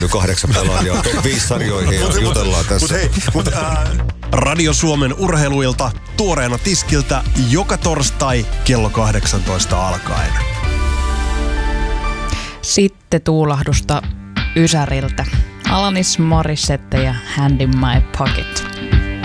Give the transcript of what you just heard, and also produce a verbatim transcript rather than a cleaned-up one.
kahdeksan pelaajaa top viisi sarjoihin ja mut, jutellaan tässä. Mut hei, mut, äh, Radio Suomen urheiluilta tuoreena tiskiltä joka torstai kello kahdeksantoista alkaen. Sitten tuulahdusta Ysäriltä. Alanis Morissette ja Hand in My Pocket.